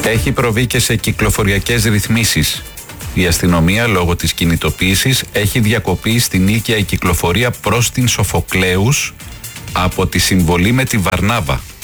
Έχει προβεί και σε κυκλοφοριακές ρυθμίσεις. Η αστυνομία λόγω της κινητοποίησης έχει διακοπεί στην νίκαια η κυκλοφορία προς την Σοφοκλέους από τη συμβολή με τη Βαρνάβα.